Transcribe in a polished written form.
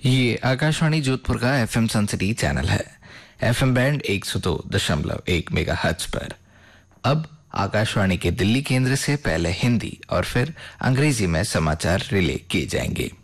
ये आकाशवाणी जोधपुर का FM Sun City channel है। एफएम बैंड 102.1 मेगाहर्ट्ज पर। अब आकाशवाणी के दिल्ली केंद्र से पहले हिंदी और फिर अंग्रेजी में समाचार रिले किए जाएंगे।